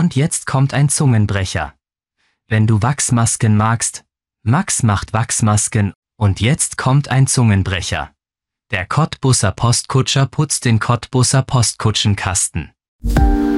Und jetzt kommt ein Zungenbrecher. Wenn du Wachsmasken magst, Max macht Wachsmasken. Und jetzt kommt ein Zungenbrecher. Der Cottbuser Postkutscher putzt den Cottbuser Postkutschenkasten.